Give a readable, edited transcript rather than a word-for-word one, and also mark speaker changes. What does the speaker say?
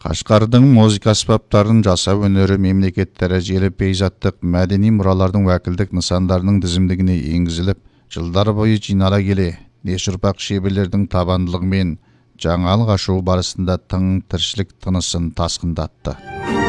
Speaker 1: Қашқардың музыка аспаптарын жасау өнері мемлекет дәрежелі пейзаттық мәдени мұралардың уәкілдік нысандарының тізімдігіне енгізіліп, жылдар бойы жинала келе, нешұрпақ шеберлердің табандылығымен жаңалық ашу барысында тың тіршілік тынысын тасқындатты.